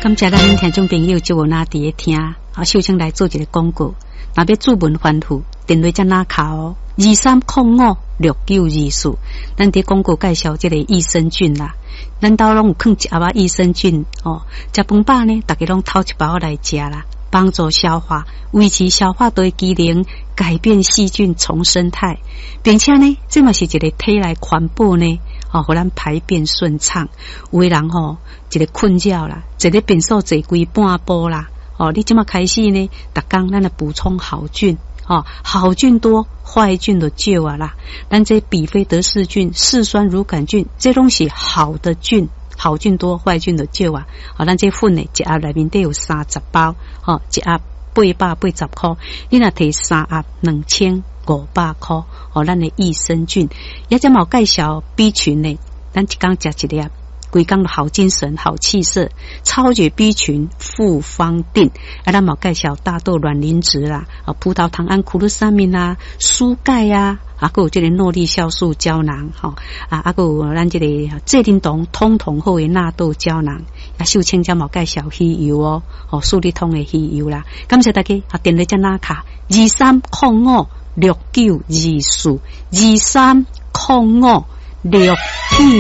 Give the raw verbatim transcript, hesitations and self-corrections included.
感谢咱听众朋友就有那伫咧听，啊，秀清来做一个广告。若要注文反复，电话才哪卡哦，二三零五六九二四。咱伫广告介绍这个益生菌啦，咱兜拢有放一盒仔益生菌哦。食饭饱呢，大家拢偷一包来食啦，帮助消化，维持消化道机能，改变细菌重生态，并且呢，这嘛是一个体内环保呢。哦，互咱排便顺畅。有的人吼、哦，一个困扰啦，一个便所坐规半晡啦。哦，你即马开始呢，逐工咱来补充好菌。哦，好菌多，坏菌就少啊啦。咱这比菲德氏菌、嗜酸乳杆菌，这拢是好的菌，好菌多，坏菌就少啊。哦，咱这粉呢，一盒内面得有三十包，哦，一盒八百八十块，你若摕三盒两千五百块，哦，咱的益生菌，也只冇介绍 B 群呢，咱一工食一粒，规工好精神、好气色，超绝 B 群复方定，啊，咱冇介绍大豆卵磷脂啦，啊，葡萄糖胺库鲁沙明啦，蔬钙啊，啊，还有这个诺丽酵素胶囊，吼、哦，啊，还有咱这个蔗丁酮通通好的纳豆胶囊，啊，秀清才冇介绍鱼油哦，哦，数理通的鱼油啦，感谢大家，啊，电话只哪卡二三零五六九二四二三零五六九。